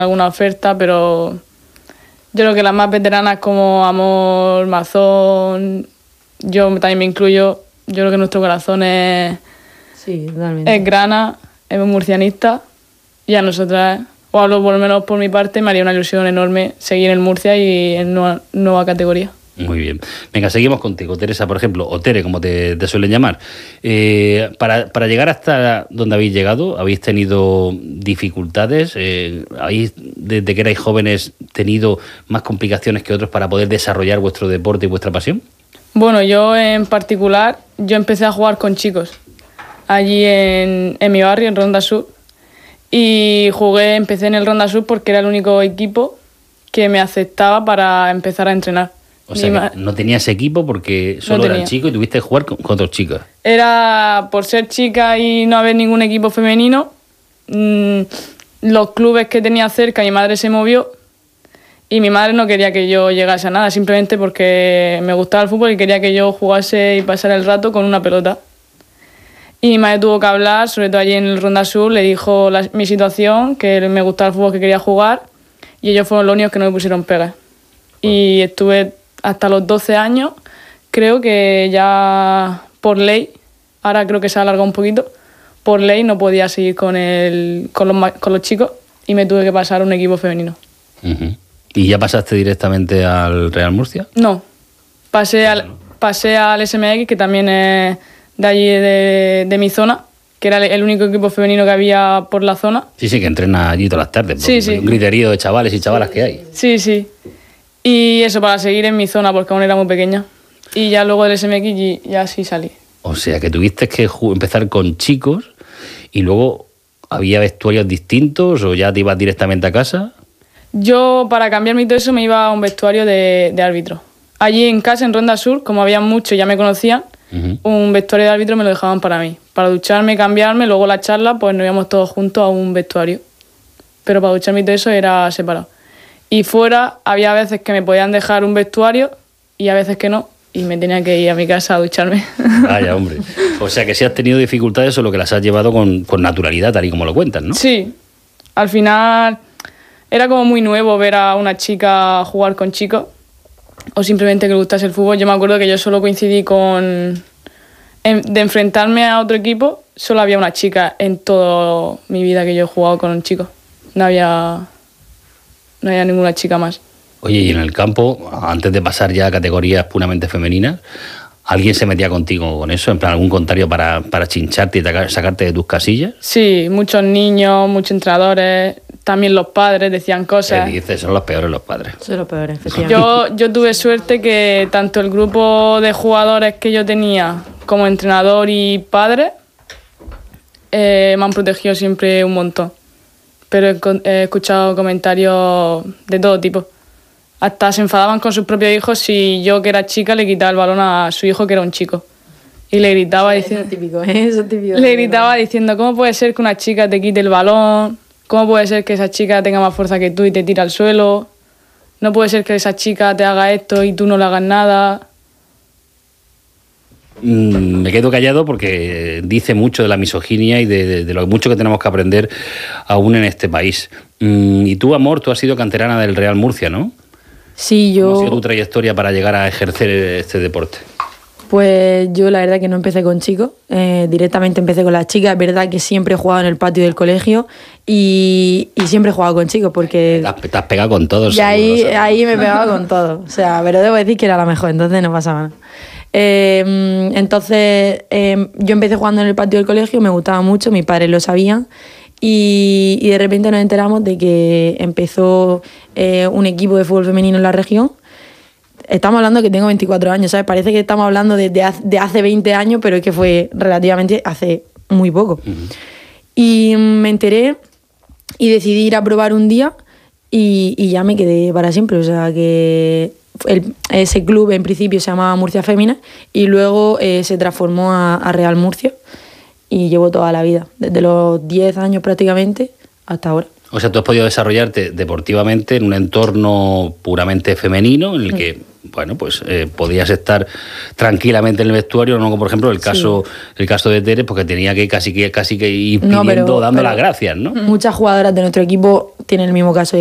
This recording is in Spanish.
alguna oferta, pero yo creo que las más veteranas como Amor, Mazón, yo también me incluyo, yo creo que nuestro corazón es grana, es murcianista, y a nosotras, o hablo por lo menos por mi parte, me haría una ilusión enorme seguir en el Murcia y en nueva categoría. Muy bien. Venga, seguimos contigo, Teresa, por ejemplo, o Tere, como te suelen llamar. Para llegar hasta donde habéis llegado, ¿habéis tenido dificultades? ¿Habéis, desde que erais jóvenes, tenido más complicaciones que otros para poder desarrollar vuestro deporte y vuestra pasión? Bueno, yo en particular, yo empecé a jugar con chicos allí en mi barrio, en Ronda Sur, y empecé en el Ronda Sur porque era el único equipo que me aceptaba para empezar a entrenar. O sea, que no tenías equipo porque solo eras chico y tuviste que jugar con otros chicos. Era por ser chica y no haber ningún equipo femenino. Los clubes que tenía cerca, mi madre se movió y mi madre no quería que yo llegase a nada, simplemente porque me gustaba el fútbol y quería que yo jugase y pasara el rato con una pelota. Y mi madre tuvo que hablar, sobre todo allí en el Ronda Sur, le dijo mi situación, que me gustaba el fútbol, que quería jugar, y ellos fueron los únicos que no me pusieron pegas. Y estuve hasta los 12 años, creo que ya por ley, ahora creo que se ha alargado un poquito, por ley no podía seguir con los chicos y me tuve que pasar a un equipo femenino. Uh-huh. ¿Y ya pasaste directamente al Real Murcia? No, pasé al SMX, que también es de allí de mi zona, que era el único equipo femenino que había por la zona. Sí, que entrena allí todas las tardes. Sí. Un griterío de chavales y chavalas que hay. Sí. Y eso, para seguir en mi zona, porque aún era muy pequeña. Y ya luego del SMX ya sí salí. O sea, que tuviste que empezar con chicos y luego ¿había vestuarios distintos o ya te ibas directamente a casa? Yo, para cambiarme y todo eso, me iba a un vestuario de árbitro. Allí en casa, en Ronda Sur, como había mucho y ya me conocían, un vestuario de árbitro me lo dejaban para mí. Para ducharme, cambiarme, luego la charla, pues nos íbamos todos juntos a un vestuario. Pero para ducharme y todo eso era separado. Y fuera había veces que me podían dejar un vestuario y a veces que no, y me tenía que ir a mi casa a ducharme. Vaya, hombre. O sea que si has tenido dificultades, solo que las has llevado con naturalidad, tal y como lo cuentas, ¿no? Sí. Al final era como muy nuevo ver a una chica jugar con chicos o simplemente que le gustase el fútbol. Yo me acuerdo que yo solo coincidí de enfrentarme a otro equipo, solo había una chica en toda mi vida que yo he jugado con un chico. No había ninguna chica más. Oye, y en el campo, antes de pasar ya a categorías puramente femeninas, ¿alguien se metía contigo con eso? ¿En plan algún contrario para chincharte y sacarte de tus casillas? Sí, muchos niños, muchos entrenadores, también los padres decían cosas. ¿Qué dices? Son los peores los padres. Son los peores, efectivamente. Yo tuve suerte que tanto el grupo de jugadores que yo tenía como entrenador y padre me han protegido siempre un montón. Pero he escuchado comentarios de todo tipo. Hasta se enfadaban con sus propios hijos si yo, que era chica, le quitaba el balón a su hijo, que era un chico. Y le gritaba diciendo... Eso es típico. Le gritaba diciendo, ¿cómo puede ser que una chica te quite el balón? ¿Cómo puede ser que esa chica tenga más fuerza que tú y te tire al suelo? No puede ser que esa chica te haga esto y tú no le hagas nada. Me quedo callado porque dice mucho de la misoginia y de lo mucho que tenemos que aprender aún en este país. Y tú, Amor, tú has sido canterana del Real Murcia, ¿no? Sí, yo... ¿Cómo ha sido tu trayectoria para llegar a ejercer este deporte? Pues yo la verdad que no empecé con chicos, directamente empecé con las chicas. Es verdad que siempre he jugado en el patio del colegio y siempre he jugado con chicos porque... Te has pegado con todos. Y ahí me pegaba con todos. O sea, pero debo decir que era la mejor, entonces no pasaba nada. Entonces yo empecé jugando en el patio del colegio, me gustaba mucho, mis padres lo sabían y de repente nos enteramos de que empezó un equipo de fútbol femenino en la región. Estamos hablando que tengo 24 años, ¿sabes? Parece que estamos hablando de hace 20 años, pero es que fue relativamente hace muy poco. Uh-huh. Y me enteré y decidí ir a probar un día y ya me quedé para siempre. O sea que ese club en principio se llamaba Murcia Féminas y luego se transformó a Real Murcia y llevo toda la vida, desde los 10 años prácticamente hasta ahora. O sea, tú has podido desarrollarte deportivamente en un entorno puramente femenino en el que bueno, pues podías estar tranquilamente en el vestuario, no como por ejemplo el caso de Tere, porque tenía que casi que ir pidiendo, dando las gracias, ¿no? Muchas jugadoras de nuestro equipo tienen el mismo caso